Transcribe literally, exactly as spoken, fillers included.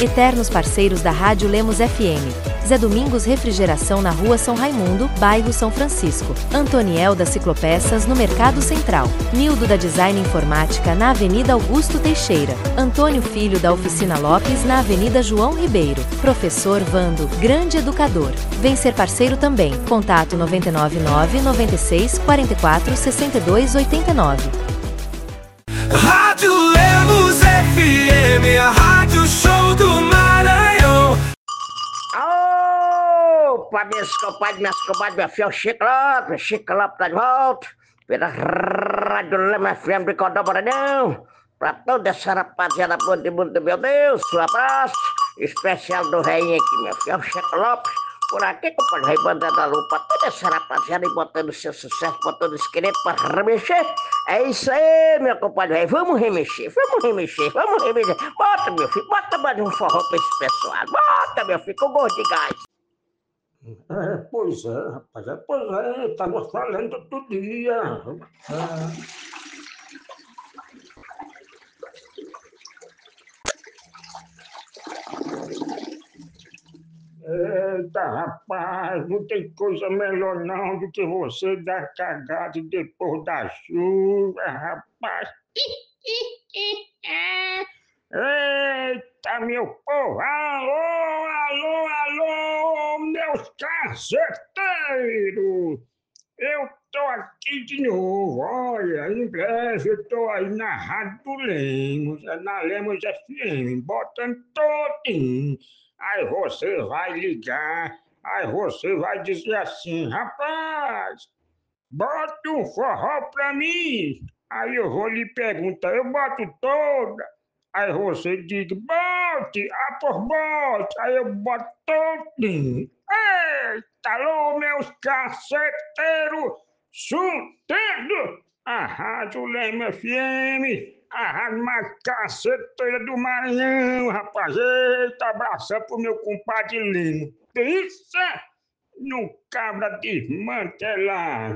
Eternos parceiros da Rádio Lemos F M. Zé Domingos Refrigeração na Rua São Raimundo, bairro São Francisco. Antoniel da Ciclopeças no Mercado Central. Nildo da Design Informática na Avenida Augusto Teixeira. Antônio Filho da Oficina Lopes na Avenida João Ribeiro. Professor Vando, grande educador. Vem ser parceiro também. Contato nove nove nove, nove seis, quatro quatro, seis dois oito nove. Rádio Lemos F M, a rádio show do Maranhão. Opa, meus compadres, meus compadres, meu filho Chico Lopes, Chico Lopes tá de volta pela Rádio Lemos F M de Codó Maranhão. Pra toda essa rapaziada boa de mundo, meu Deus, um abraço especial do rei aqui, meu filho Chico Lopes. Por aqui, compadre, rei Bandeira da Lua, pra toda essa rapaziada e botando seu sucesso, botando os queridos pra remexer. É isso aí, meu compadre, rei. Vamos remexer, vamos remexer, vamos remexer. Bota, meu filho, bota mais um forró pra esse pessoal. Bota, meu filho, com gosto de gás. É, pois é, rapaz, é, pois é, eu tava falando outro dia. É. Eita, rapaz, não tem coisa melhor não do que você dar cagada depois da chuva, rapaz. Eita, meu povo, alô, alô, alô, meus caceteiros! Eu tô aqui de novo, olha, em breve eu tô aí na Rádio do Lemos, é na Lemos F M, botando todinho. Aí você vai ligar, aí você vai dizer assim, rapaz, bota um forró pra mim. Aí eu vou lhe perguntar, eu boto toda. Aí você diz, bote, ah, por bote. Aí eu boto todinho. Eita, alô, meus caceteiros, chutando a Rádio Lema F M, a rádio mais caceteira do Maranhão, rapaz. Eita, abração pro meu compadre Lino. Isso no cabra desmantelado.